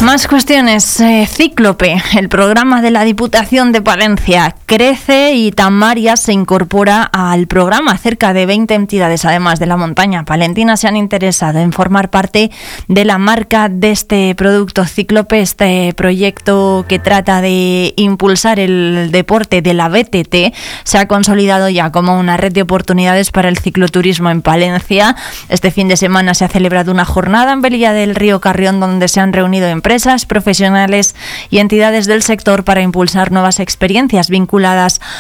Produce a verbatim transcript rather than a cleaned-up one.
Más cuestiones. Eh, Cíclope, el programa de la Diputación de Palencia, crece y Tamaria se incorpora al programa. Cerca de veinte entidades, además de la montaña palentina, se han interesado en formar parte de la marca de este producto Cíclope, este proyecto que trata de impulsar el deporte de la B T T. Se ha consolidado ya como una red de oportunidades para el cicloturismo en Palencia. Este fin de semana se ha celebrado una jornada en Velilla del Río Carrión donde se han reunido empresas Empresas, profesionales y entidades del sector para impulsar nuevas experiencias vinculadas